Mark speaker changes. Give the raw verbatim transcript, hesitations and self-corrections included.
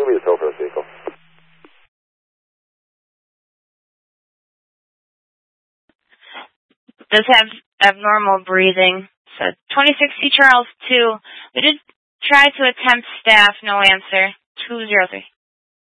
Speaker 1: Give me the tow for this vehicle.
Speaker 2: Does have abnormal breathing. So twenty-six C Charles two. We did try to attempt staff, no answer. two zero three.